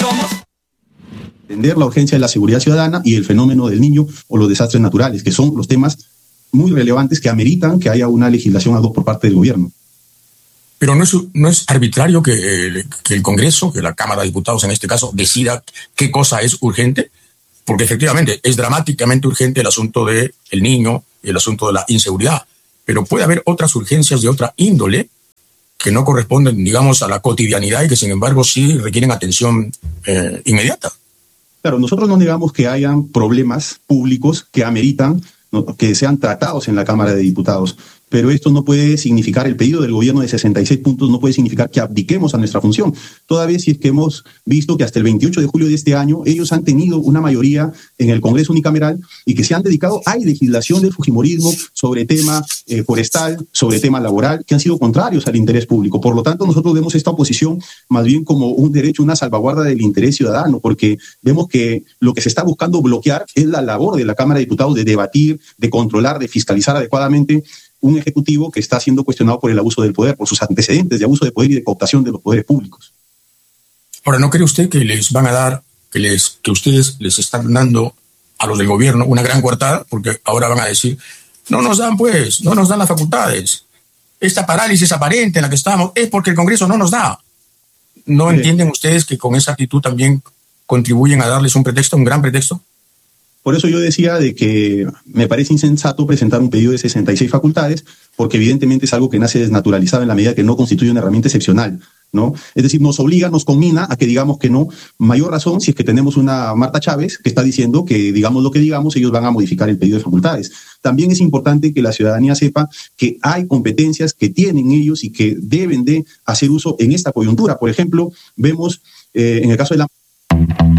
Entender la urgencia de la seguridad ciudadana y el fenómeno del niño o los desastres naturales, que son los temas muy relevantes que ameritan que haya una legislación ad hoc por parte del gobierno. Pero no es arbitrario que el Congreso, que la Cámara de Diputados en este caso, decida qué cosa es urgente, porque efectivamente es dramáticamente urgente el asunto del niño y el asunto de la inseguridad, pero puede haber otras urgencias de otra índole que no corresponden, digamos, a la cotidianidad y que sin embargo sí requieren atención inmediata. Claro, nosotros no negamos que hayan problemas públicos que ameritan, ¿no?, que sean tratados en la Cámara de Diputados, pero esto no puede significar, el pedido del gobierno de 66 puntos no puede significar que abdiquemos a nuestra función, toda vez si es que hemos visto que hasta el 28 de julio de este año ellos han tenido una mayoría en el Congreso unicameral y que se han dedicado a legislación del fujimorismo sobre tema forestal, sobre tema laboral, que han sido contrarios al interés público. Por lo tanto, nosotros vemos esta oposición más bien como un derecho, una salvaguarda del interés ciudadano, porque vemos que lo que se está buscando bloquear es la labor de la Cámara de Diputados de debatir, de controlar, de fiscalizar adecuadamente un ejecutivo que está siendo cuestionado por el abuso del poder, por sus antecedentes de abuso de poder y de cooptación de los poderes públicos. Ahora, ¿no cree usted que les van a dar, que ustedes les están dando a los del gobierno una gran coartada? Porque ahora van a decir, no nos dan las facultades. Esta parálisis aparente en la que estamos es porque el Congreso no nos da. ¿No entienden ustedes que con esa actitud también contribuyen a darles un pretexto, un gran pretexto? Por eso yo decía de que me parece insensato presentar un pedido de 66 facultades, porque evidentemente es algo que nace desnaturalizado en la medida que no constituye una herramienta excepcional, ¿no? Es decir, nos obliga, nos conmina a que digamos que no. Mayor razón si es que tenemos una Marta Chávez que está diciendo que digamos lo que digamos, ellos van a modificar el pedido de facultades. También es importante que la ciudadanía sepa que hay competencias que tienen ellos y que deben de hacer uso en esta coyuntura. Por ejemplo, vemos en el caso de la